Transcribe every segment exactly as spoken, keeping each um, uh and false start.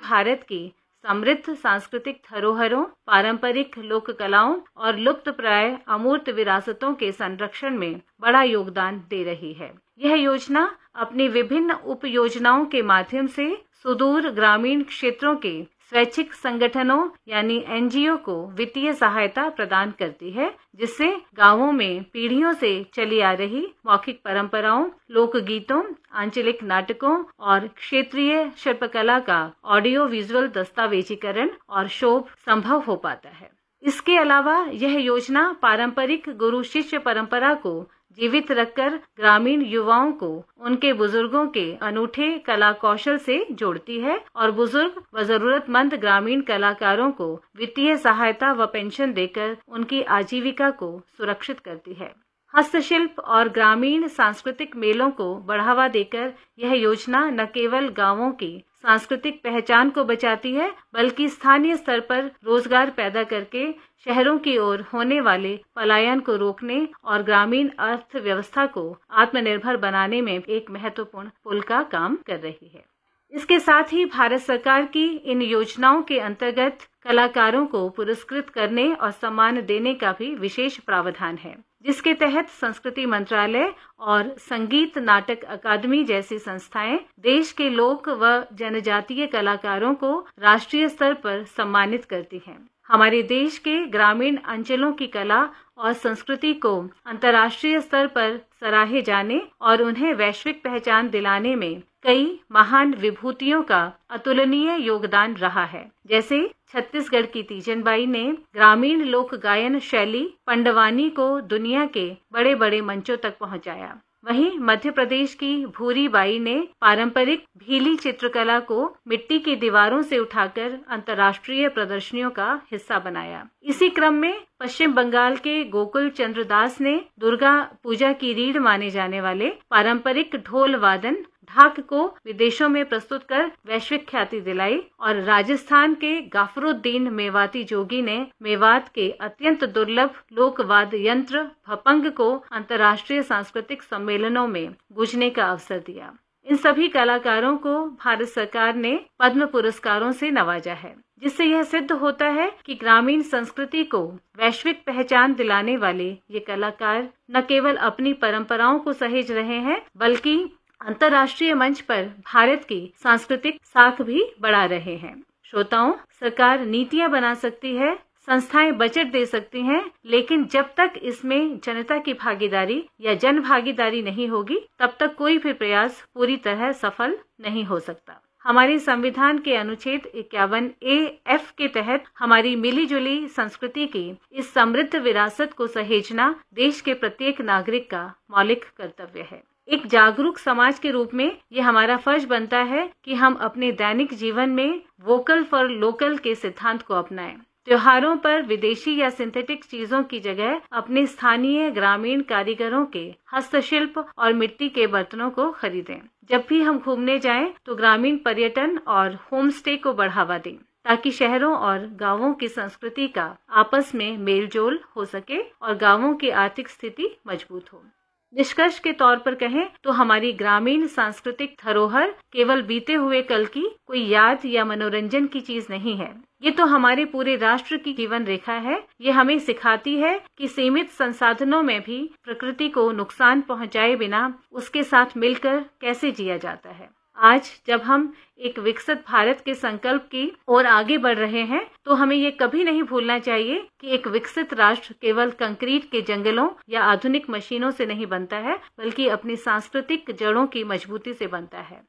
भारत की समृद्ध सांस्कृतिक धरोहरों, पारंपरिक लोक कलाओं और लुप्तप्राय अमूर्त विरासतों के संरक्षण में बड़ा योगदान दे रही है। यह योजना अपनी विभिन्न उप योजनाओं के माध्यम से सुदूर ग्रामीण क्षेत्रों के स्वैच्छिक संगठनों यानी एनजीओ को वित्तीय सहायता प्रदान करती है, जिससे गांवों में पीढ़ियों से चली आ रही मौखिक परंपराओं, लोक गीतों, आंचलिक नाटकों और क्षेत्रीय शिल्पकला का ऑडियो विजुअल दस्तावेजीकरण और शोध संभव हो पाता है। इसके अलावा यह योजना पारंपरिक गुरु शिष्य परंपरा को जीवित रखकर ग्रामीण युवाओं को उनके बुजुर्गों के अनूठे कला कौशल से जोड़ती है और बुजुर्ग व जरूरतमंद ग्रामीण कलाकारों को वित्तीय सहायता व पेंशन देकर उनकी आजीविका को सुरक्षित करती है। हस्तशिल्प और ग्रामीण सांस्कृतिक मेलों को बढ़ावा देकर यह योजना न केवल गांवों की सांस्कृतिक पहचान को बचाती है, बल्कि स्थानीय स्तर पर रोजगार पैदा करके शहरों की ओर होने वाले पलायन को रोकने और ग्रामीण अर्थव्यवस्था को आत्मनिर्भर बनाने में एक महत्वपूर्ण पुल का काम कर रही है। इसके साथ ही भारत सरकार की इन योजनाओं के अंतर्गत कलाकारों को पुरस्कृत करने और सम्मान देने का भी विशेष प्रावधान है, जिसके तहत संस्कृति मंत्रालय और संगीत नाटक अकादमी जैसी संस्थाएं देश के लोक व जनजातीय कलाकारों को राष्ट्रीय स्तर पर सम्मानित करती हैं। हमारे देश के ग्रामीण अंचलों की कला और संस्कृति को अंतर्राष्ट्रीय स्तर पर सराहे जाने और उन्हें वैश्विक पहचान दिलाने में कई महान विभूतियों का अतुलनीय योगदान रहा है। जैसे छत्तीसगढ़ की तीजन बाई ने ग्रामीण लोक गायन शैली पंडवानी को दुनिया के बड़े बड़े मंचों तक पहुंचाया। वहीं मध्य प्रदेश की भूरी बाई ने पारंपरिक भीली चित्रकला को मिट्टी की दीवारों से उठाकर अंतर्राष्ट्रीय प्रदर्शनियों का हिस्सा बनाया। इसी क्रम में पश्चिम बंगाल के गोकुल चंद्र दास ने दुर्गा पूजा की रीढ़ माने जाने वाले पारंपरिक ढोल वादन ढाक को विदेशों में प्रस्तुत कर वैश्विक ख्याति दिलाई और राजस्थान के गाफरुद्दीन मेवाती जोगी ने मेवात के अत्यंत दुर्लभ लोकवाद यंत्र भपंग को अंतर्राष्ट्रीय सांस्कृतिक सम्मेलनों में गूंजने का अवसर दिया। इन सभी कलाकारों को भारत सरकार ने पद्म पुरस्कारों से नवाजा है, जिससे यह सिद्ध होता है कि ग्रामीण संस्कृति को वैश्विक पहचान दिलाने वाले ये कलाकार न केवल अपनी परंपराओं को सहेज रहे हैं, बल्कि अंतर्राष्ट्रीय मंच पर भारत की सांस्कृतिक साख भी बढ़ा रहे हैं। श्रोताओं, सरकार नीतियां बना सकती है, संस्थाएं बजट दे सकती हैं, लेकिन जब तक इसमें जनता की भागीदारी या जन भागीदारी नहीं होगी, तब तक कोई भी प्रयास पूरी तरह सफल नहीं हो सकता। हमारे संविधान के अनुच्छेद इक्यावन ए एफ के तहत हमारी मिली जुली संस्कृति की इस समृद्ध विरासत को सहेजना देश के प्रत्येक नागरिक का मौलिक कर्तव्य है। एक जागरूक समाज के रूप में ये हमारा फर्ज बनता है कि हम अपने दैनिक जीवन में वोकल फॉर लोकल के सिद्धांत को अपनाएं। त्योहारों पर विदेशी या सिंथेटिक चीजों की जगह अपने स्थानीय ग्रामीण कारीगरों के हस्तशिल्प और मिट्टी के बर्तनों को खरीदें। जब भी हम घूमने जाएं तो ग्रामीण पर्यटन और होम स्टे को बढ़ावा दें, ताकि शहरों और गांवों की संस्कृति का आपस में मेलजोल हो सके और गांवों की आर्थिक स्थिति मजबूत हो। निष्कर्ष के तौर पर कहें तो हमारी ग्रामीण सांस्कृतिक धरोहर केवल बीते हुए कल की कोई याद या मनोरंजन की चीज नहीं है। ये तो हमारे पूरे राष्ट्र की जीवन रेखा है। ये हमें सिखाती है कि सीमित संसाधनों में भी प्रकृति को नुकसान पहुंचाए बिना उसके साथ मिलकर कैसे जिया जाता है। आज जब हम एक विकसित भारत के संकल्प की ओर आगे बढ़ रहे हैं, तो हमें ये कभी नहीं भूलना चाहिए कि एक विकसित राष्ट्र केवल कंक्रीट के जंगलों या आधुनिक मशीनों से नहीं बनता है, बल्कि अपनी सांस्कृतिक जड़ों की मजबूती से बनता है।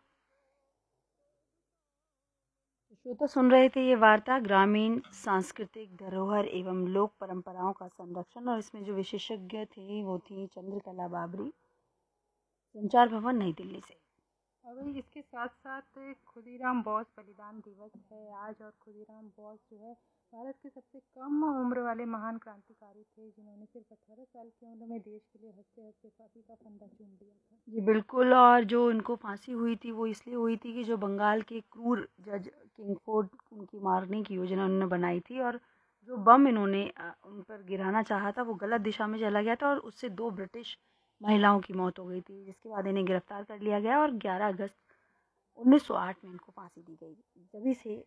श्रोता सुन रहे थे ये वार्ता ग्रामीण सांस्कृतिक धरोहर एवं लोक परंपराओं का संरक्षण, और इसमें जो विशेषज्ञ थे वो थी चंद्रकला बाबरी, संचार भवन, नई दिल्ली से। और वही इसके साथ साथ खुदीराम बोस बलिदान दिवस है आज। और खुदीराम बोस जो है भारत के सबसे कम उम्र वाले महान क्रांतिकारी थे, जिन्होंने सिर्फ अठारह साल की उम्र में देश के लिए हंसते हंसते फांसी का फंदा चूम दिया था। जी बिल्कुल। और जो इनको फांसी हुई थी वो इसलिए हुई थी कि जो बंगाल के क्रूर जज किंगफोर्ड उनकी मारने की योजना उन्होंने बनाई थी, और जो बम इन्होंने उन पर गिराना चाहा था वो गलत दिशा में चला गया था और उससे दो ब्रिटिश महिलाओं की मौत हो गई थी, जिसके बाद इन्हें गिरफ्तार कर लिया गया और ग्यारह अगस्त उन्नीस सौ आठ में इनको फांसी दी गई। जभी से